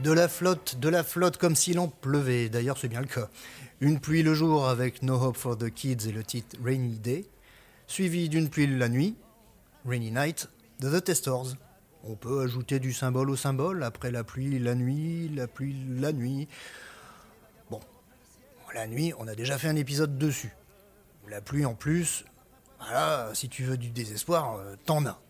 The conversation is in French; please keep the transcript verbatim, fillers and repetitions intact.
De la flotte, de la flotte comme s'il en pleuvait, d'ailleurs c'est bien le cas. Une pluie le jour avec No Hope for the Kids et le titre Rainy Day, suivi d'une pluie la nuit, Rainy Night, de The Testors. On peut ajouter du symbole au symbole, après la pluie, la nuit, la pluie, la nuit. Bon, la nuit, on a déjà fait un épisode dessus. La pluie en plus, voilà, si tu veux du désespoir, euh, t'en as.